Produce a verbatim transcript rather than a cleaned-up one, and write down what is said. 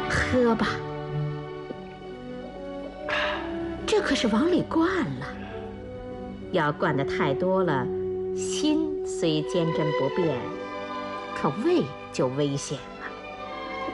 喝吧，这可是往里灌了。要灌得太多了，心虽坚贞不变，可胃就危险。